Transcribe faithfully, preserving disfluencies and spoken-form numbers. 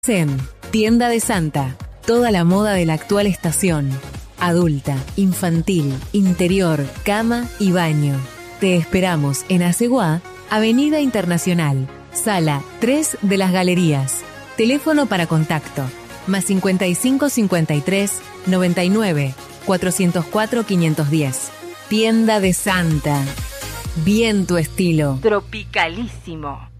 Zen, Tienda de Santa. Toda la moda de la actual estación. Adulta, infantil, interior, cama y baño. Te esperamos en Aceguá, Avenida Internacional, Sala tres de las Galerías. Teléfono para contacto, más cincuenta y cinco cincuenta y tres noventa y nueve cuatrocientos cuatro quinientos diez. Tienda de Santa. Bien tu estilo. Tropicalísimo.